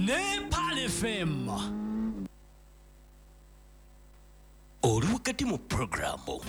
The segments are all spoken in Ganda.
Nepal FM. Olukati mu programu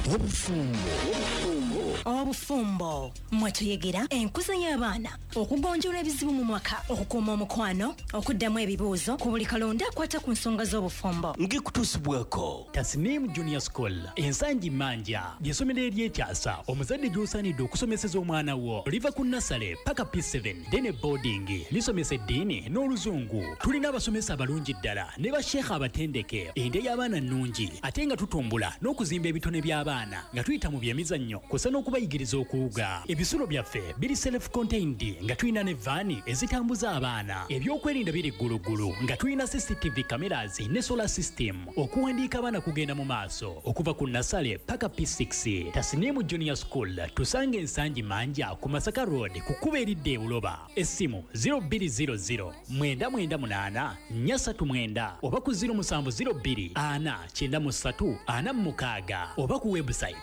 obufumbo mwatuyegera enkuza y'abaana okugonjoola ebizibu mu mwaka okukuuma omukwano okuddamu ebibuuzo ku buli kalonda akwata ku nsonga z'obufumbo ngikutusibwako Tasnim Junior School ensangi manja ly'essomero ery'ekyasa omuzadde gy'osaanidde okusomeseza omwana wo liva ku nasale paka P7 dene boarding lisomesa eddiini n'oluzungu tulina abasomesa abalungi ddala ne basheekha abatendeke ende y'abaana nnungi ate nga tutumbula n'okuzimba ebitone by'abaana nga tuyita mu byemizannyo kusa n'okubayigiriza okuwuga ebisulo byaffe biri self-contained nga tulina ne vaani ezitambuza abaana ebyokwerinda biri ggulugulu nga tulina CCTV cameras ne solar system okuwandiika abaana kugenda mu maaso okuva ku nasale paka P6 Tasnim Junior School tusange ensangi manja ku Masaka Road ku kuba eridde Buloba essimu 0200 998 439 oba ku 0702 493 46 oba ku website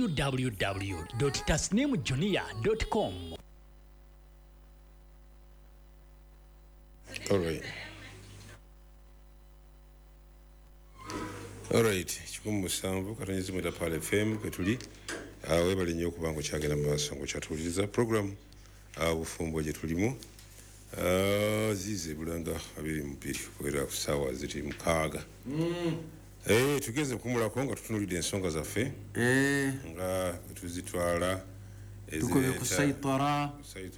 www.tasnimjunior.com. All right. Chikumu sanvu katanyezi mwita Pale FM ketuli webali nnyo okuba kyagenda mu maaso kyatuuliriza program bufumbo gye tulimu zize bulanga 22 kubeera ku ssaawa ziri 6 tugeze kumulako nga tutunulidde ensonga zaffe nga tuzitwala tukobe kusaitara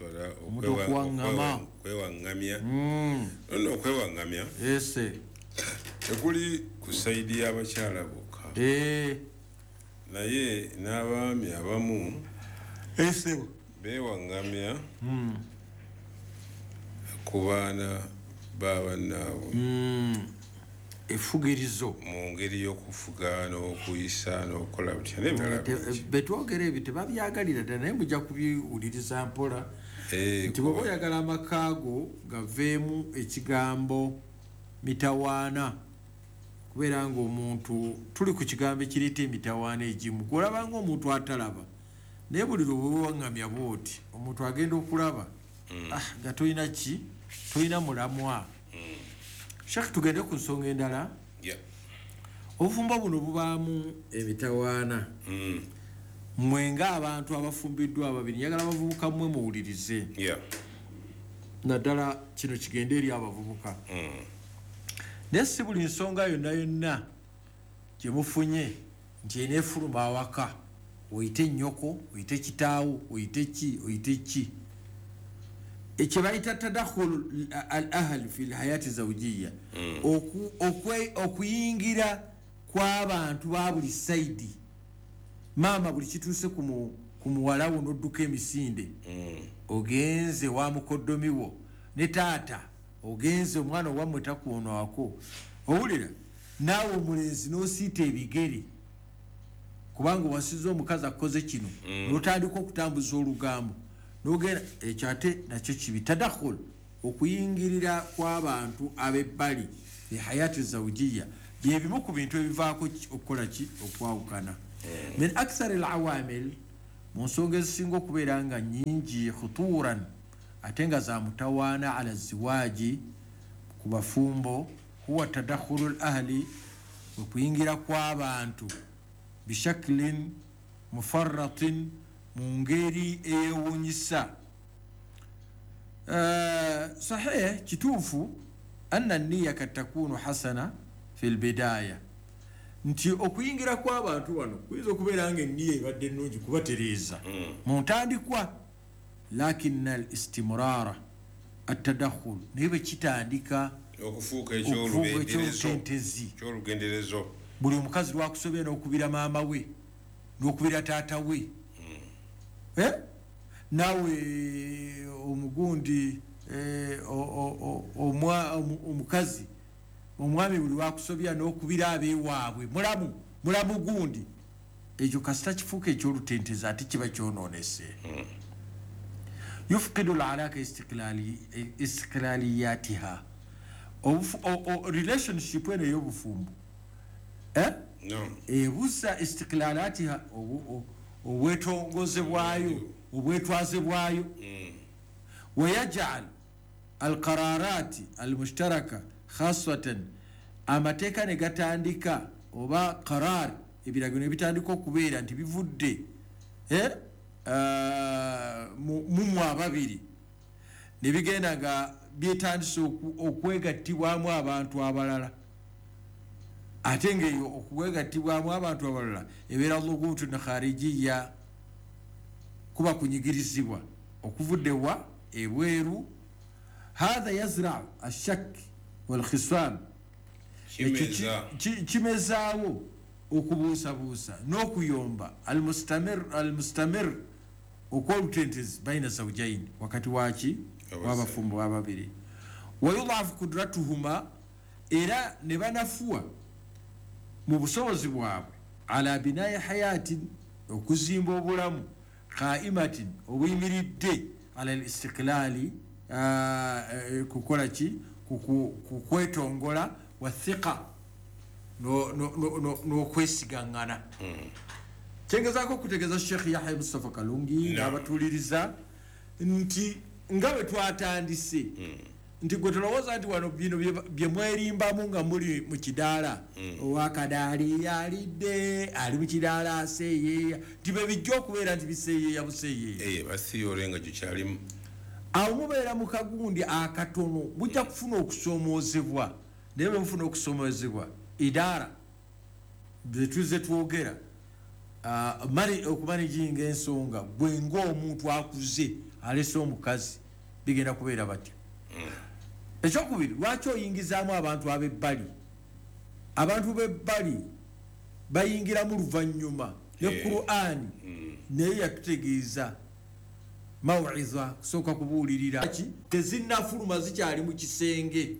okwewaŋŋamya okwewaŋŋamya tekuli ku saidi y'abakyala bokka naye n'abaami abamu beewaŋŋamya ku baana b'abannaabwe efugirizo mu ngeri y'okufuga n'okuyisa n'okukola butya n'ebirala betwogera ebyo tebabyagalira ddala naye mujja kubiwuliriza mpola nti bw'oba oyagala amakaago gaveemu ekigambo mitawaana kubeera ng'omuntu tuli ku kigambo ekiriita emitawaana egimu gw'olaba ng'omuntu atalaba naye buli lwewaŋŋamya bw'oti omuntu agenda okulaba nga tolina ki tolina mulamwa Shaki tugende ku nsonga endala obufumbo buno bubaamu emitawaana mmwe ng'abantu abafumbiddwa ababiri njagala abavubuka mmwe muwulirize naddala kino kigende eri abavubuka naye si buli nsonga yonna yonna gye mufunye nti eneefuluma awaka oyite nnyoko oyite kitaawo oyite ki oyite ki ekibayita tadakhul al-ahl fi al-hayati zawjiyya okuyingira kw'abantu ba buli saidi maama buli kituuse ku muwala wo n'odduka emisinde ogenze wa mukoddomi wo ne taata ogenze omwana owammwe takuonwako owulira naawe omulenzi n'osiita ebigere kubanga wasiza omukazi akoze kino n'otandika okutambuza olugambo n'ogenda ekyo ate nakyo kibi tadakhul okuyingirira kw'abantu ab'ebbali ehayati zawjiyya byebimu ku bintu ebivaako okukola ki okwawukana min aksar al-awamil mu nsonga ezisinga okubeera nga nnyingi khuturan ate nga za mutawaana ala ziwaaji ku bafumbo huwa tadakhulu al-ahli okuyingira kw'abantu bishakilin mufarratin mu ngeri eyewuunyisa sahih kituufu anna nniya kad takunu hasana fi lbidaaya nti okuyingira kw'abantu bano kuyinza okubeera nga enniya ebadde ennungi kubatereeza mu ntandikwa lakina al istimrara attadakhul naye bwe kitandika okufuuka ekyolugenderezo buli omukazi lwakusobera n'okubira maama we n'okubira taata we nawe omugundi omukazi omwami buli wakusobya n'okubira abeewaabwe mulamu gundi ekyo kasita kifuuka ekyolutenteza ate kiba kyonoonese yufukidu lalaka istiklaliyatiha relationship eno ey'obufumbo ebusa istiklalatiha obwetongoze bwayo obwetwaze bwayo weyajal alqararati almushtaraka khaswatan amateeka ne gatandika oba qarar ebiragiro ebitandika okubeera nti bivudde mu ababiri ne bigenda nga byetandise okwegattibwamu abantu abalala ate ngaeyo okwegattibwamu abantu abalala ebeera lugutun kharijiya kuba kunyigirizibwa okuvuddewa ebweru hatha yazra ashak walkhisam kimezaawo okubuusabuusa n'okuyomba almustamir okwolutentezi baina zawjaini wakati waki wabafumbo ababiri wayudhafu kudratuhuma era ne banafuwa mu busobozi bwabwe ala binaya hayatin okuzimba obulamu qaimatin obuyimiridde ala listiqlali kukola ki kukwetongola wathiqa n'okwesigaŋŋana kyengezaako okutegeeza Sheikh Yahya Mustafa Kalungi n'abatuliriza nti nga bwe twatandise nti gwe tulowooza nti wano bino bye mwerimbamu nga muli mu kidaala owakadaali alidde ali mu kidaala aseeyeeya nti bwe bijja okubeera nti biseeyeeya buseeyeeya basiyoole nga gikyalimu awo mubeera mu kagundi akatono mujja kufuna okusoomoozebwa naye bwe mufuna okusoomoozebwa idaara zetuze twogera okumaniginga ensonga bwe ng'omuntu akuze alese omukazi bigenda kubeera batya ekyokubiri lwaki oyingizaamu abantu ab'ebbali abantu b'ebbali bayingiramu luvannyuma ne Qur'ani naye yatutegeeza maw'iza kusooka kubuulirira tezinnafuluma zikyali mu kisenge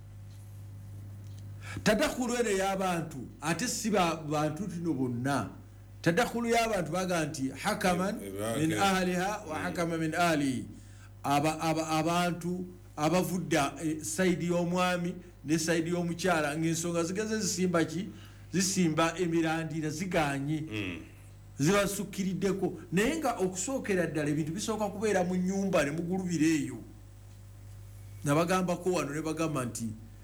tadakhulu eno y'abantu ate si bantu tino bonna tadakhulu y'abantu baga nti hakaman min ahliha wa hakama min ahlihi abantu abavudde sayidi y'omwami ne sayidi y'omukyala ng'ensonga zigeze zisimba emirandira ziganye zibasukkiriddeko naye nga okusookera ddala ebintu bisooka kubeera mu nnyumba ne mugulubira eyo nabagambako wano ne bagamba nti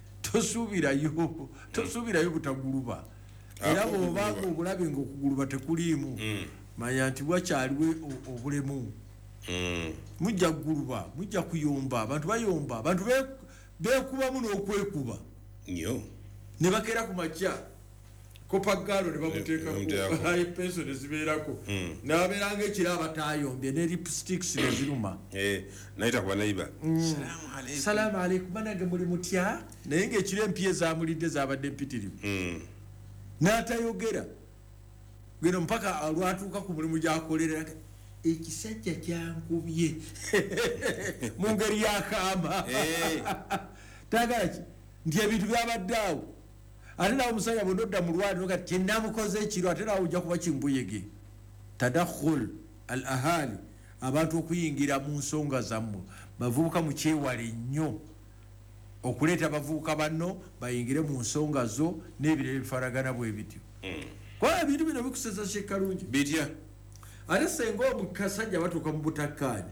tosuubirayo butaguluba era bw'obanga obulabe ng'okuguluba tekuliimu manya nti wakyaliwe obulemu mujja kuguluba mujja kuyomba abantu bayomba abantu beekubamu n'okwekuba ne bakeera ku makya kopagalo ne bamuteekako epenso ne zibeerako nababeera ng'ekiraba tayombye ne lipsticks ne ziruma nayita kuba nayiba salaamu aleikum banange muli mutya naye ng'ekiro empya ezamulidde zabadde mpitirivu n'atayogera geno mpaka lwatuuka ku mulimu gyakolera ekisajja kyankubye mu ngeri y'akaama tagala ki nti ebintu byabadde awo ate nawe omusajja bw'odda mu lwaliro kati kyenamukoze ekiro ate nawe ojja kuba kimbuyege tadakhul al ahali abantu okuyingira mu nsonga zammwe bavubuka mukyewale nnyo okuleeta abavubuka banno bayingire mu nsonga zo n'ebirere bifaragana bwe bityo kuba ebintu bino bikuseza Sheikh Kalungi bitya ate senga omukasajja batuuka mu butakkaanya